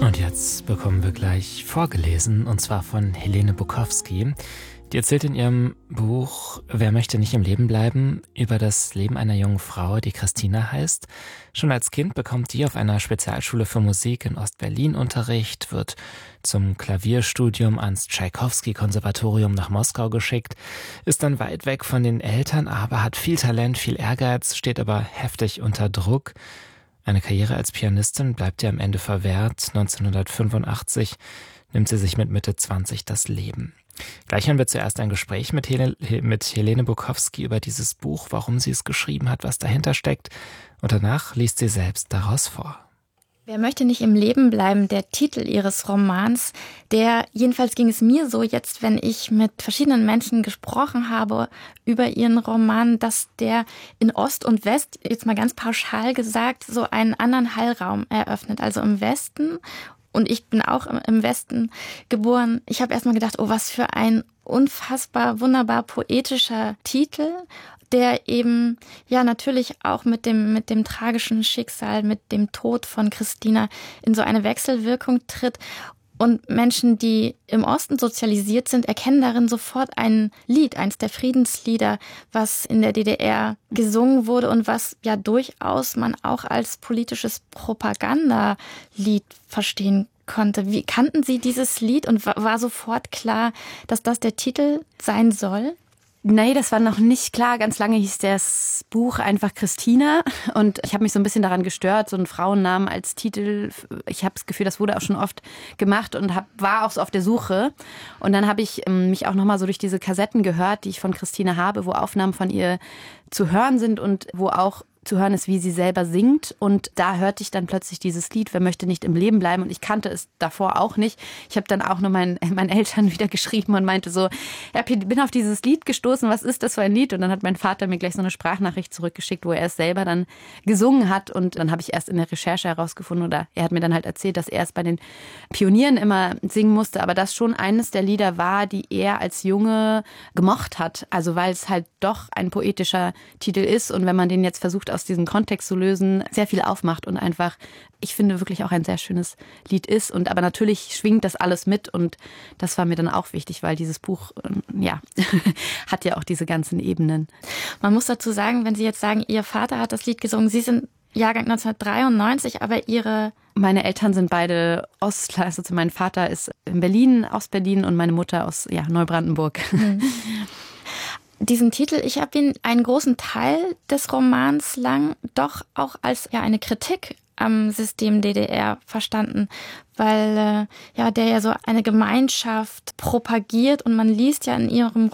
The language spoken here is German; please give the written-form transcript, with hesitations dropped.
Und jetzt bekommen wir gleich vorgelesen, und zwar von Helene Bukowski. Die erzählt in ihrem Buch »Wer möchte nicht im Leben bleiben« über das Leben einer jungen Frau, die Christina heißt. Schon als Kind bekommt die auf einer Spezialschule für Musik in Ostberlin Unterricht, wird zum Klavierstudium ans Tschaikowski-Konservatorium nach Moskau geschickt, ist dann weit weg von den Eltern, aber hat viel Talent, viel Ehrgeiz, steht aber heftig unter Druck. Eine Karriere als Pianistin bleibt ihr am Ende verwehrt. 1985 nimmt sie sich mit Mitte 20 das Leben. Gleich hören wir zuerst ein Gespräch mit Helene Bukowski über dieses Buch, warum sie es geschrieben hat, was dahinter steckt. Und danach liest sie selbst daraus vor. Wer möchte nicht im Leben bleiben, der Titel ihres Romans, der, jedenfalls ging es mir so jetzt, wenn ich mit verschiedenen Menschen gesprochen habe über ihren Roman, dass der in Ost und West, jetzt mal ganz pauschal gesagt, so einen anderen Heilraum eröffnet. Also im Westen, und ich bin auch im Westen geboren, ich habe erstmal gedacht, oh, was für ein unfassbar, wunderbar poetischer Titel, der eben ja natürlich auch mit dem tragischen Schicksal, mit dem Tod von Christina in so eine Wechselwirkung tritt. Und Menschen, die im Osten sozialisiert sind, erkennen darin sofort ein Lied, eins der Friedenslieder, was in der DDR gesungen wurde und was ja durchaus man auch als politisches Propagandalied verstehen konnte. Wie kannten Sie dieses Lied und war sofort klar, dass das der Titel sein soll? Nee, das war noch nicht klar. Ganz lange hieß das Buch einfach Christina und ich habe mich so ein bisschen daran gestört, so einen Frauennamen als Titel. Ich habe das Gefühl, das wurde auch schon oft gemacht und war auch so auf der Suche. Und dann habe ich mich auch nochmal so durch diese Kassetten gehört, die ich von Christina habe, wo Aufnahmen von ihr zu hören sind und wo auch zu hören ist, wie sie selber singt. Und da hörte ich dann plötzlich dieses Lied, »Wer möchte nicht im Leben bleiben?« Und ich kannte es davor auch nicht. Ich habe dann auch nur meinen Eltern wieder geschrieben und meinte so, ja, bin auf dieses Lied gestoßen, was ist das für ein Lied? Und dann hat mein Vater mir gleich so eine Sprachnachricht zurückgeschickt, wo er es selber dann gesungen hat. Und dann habe ich erst in der Recherche herausgefunden, oder er hat mir dann halt erzählt, dass er es bei den Pionieren immer singen musste, aber das schon eines der Lieder war, die er als Junge gemocht hat. Also weil es halt doch ein poetischer Titel ist und wenn man den jetzt versucht aus diesem Kontext zu lösen, sehr viel aufmacht und einfach, ich finde, wirklich auch ein sehr schönes Lied ist. Und aber natürlich schwingt das alles mit und das war mir dann auch wichtig, weil dieses Buch, ja, hat ja auch diese ganzen Ebenen. Man muss dazu sagen, wenn Sie jetzt sagen, Ihr Vater hat das Lied gesungen, Sie sind Jahrgang 1993, aber Meine Eltern sind beide Ostler, also mein Vater ist in Berlin, aus Berlin und meine Mutter aus Neubrandenburg. Mhm. Diesen Titel, ich habe ihn einen großen Teil des Romans lang doch auch als eine Kritik am System DDR verstanden, weil der ja so eine Gemeinschaft propagiert und man liest ja in Ihrem